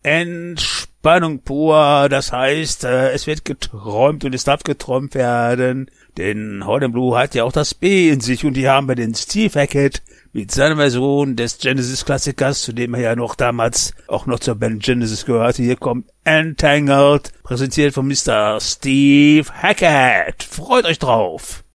Entspannung pur, das heißt, es wird geträumt und es darf geträumt werden, denn Howard Blue hat ja auch das B in sich und die haben wir den Steve Hackett mit seiner Version des Genesis-Klassikers, zu dem er ja noch damals auch noch zur Band Genesis gehörte. Hier kommt Entangled, präsentiert von Mr. Steve Hackett. Freut euch drauf!